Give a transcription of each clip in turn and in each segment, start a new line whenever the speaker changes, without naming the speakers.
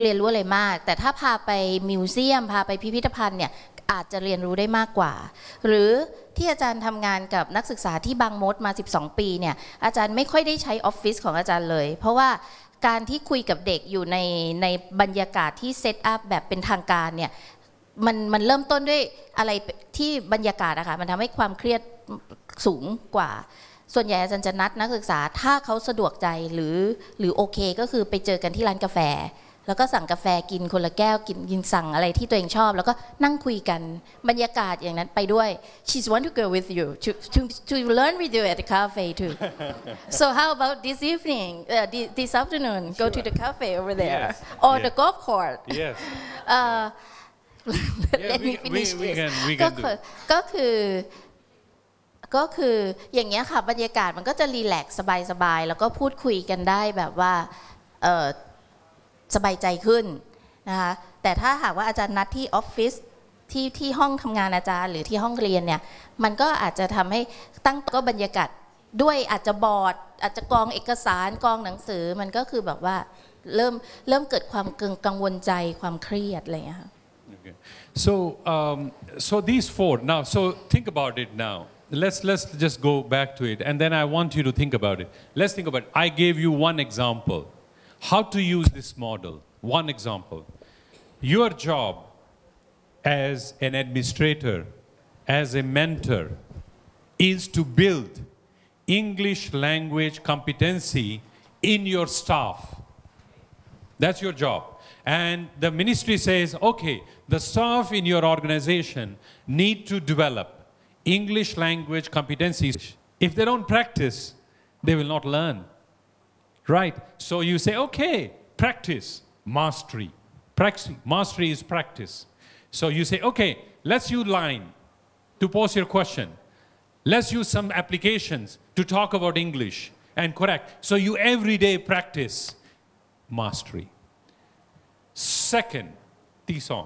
เรียนรู้อะไรมากแต่ถ้าพาไปมิวเซียมพาไปพิพิธภัณฑ์เนี่ยอาจจะเรียนรู้ได้มากกว่าหรือที่อาจารย์ทำงานกับนักศึกษาที่บางมดมา12ปีเนี่ยอาจารย์ไม่ค่อยได้ใช้ออฟฟิศของอาจารย์เลยเพราะว่าการที่คุยกับเด็กอยู่ในบรรยากาศที่เซตอัพแบบเป็นทางการเนี่ยมันเริ่มต้นด้วยอะไรที่บรรยากาศอะค่ะมันทำให้ความเครียดสูงกว่าส่วนใหญ่อาจารย์จะนัดนักศึกษาถ้าเขาสะดวกใจหรือโอเคก็คือไปเจอกันที่ร้านกาแฟแล้วก็สั่งกาแฟกินคนละแก้วกินสั่งอะไรที่ตัวเองชอบแล้วก็นั่งคุยกันบรรยากาศอย่างนั้นไปด้วย She's want to go with you to learn with you at the cafe too so how about this evening this afternoon go to the cafe over there or the golf court
yes
let me finish this ก็คืออย่างเงี้ยค่ะบรรยากาศมันก็จะรีแลกซ์สบายๆแล้วก็พูดคุยกันได้แบบว่าสบายใจขึ้นนะคะแต่ถ้าหากว่าอาจารย์นัดที่ออฟฟิศที่ห้องทำงานอาจารย์หรือที่ห้องเรียนเนี่ยมันก็อาจจะทำให้ตั้งก็บรรยากาศด้วยอาจจะบอร์ดอาจจะกองเอกสารกองหนังสือมันก็คือแบบว่าเริ่มเกิดความกังวลใจความเครียดอะไรอย่างเงี้ยค่ะ
So these four now so think about it now let's just go back to it and then I want you to think about it let's think about it I gave you one example how to use this model one example your job as an administrator as a mentor is to build English language competency in your staff that's your job and the ministry says okay the staff in your organization need to develop English language competencies if they don't practice they will not learn right so you say okay practice mastery mastery is practice so you say okay let's use line to pose your question let's use some applications to talk about English and correct so you everyday practice mastery second Tisong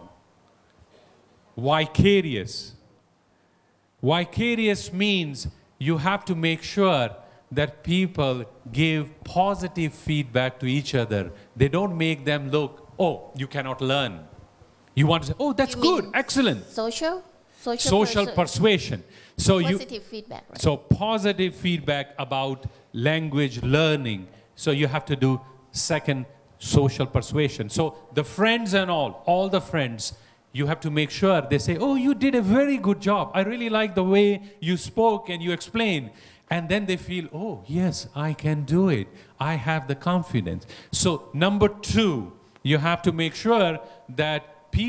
vicarious means you have to make sure that people give positive feedback to each other they don't make them look oh you cannot learn you want to say oh that's good excellent social persuasion so
positive feedback right?
so positive feedback about language learning so you have to do second social persuasion so the friends and all the friends you have to make sure they say oh you did a very good job I really like the way you spoke and you explained and then they feel oh yes I can do it I have the confidence so number two you have to make sure that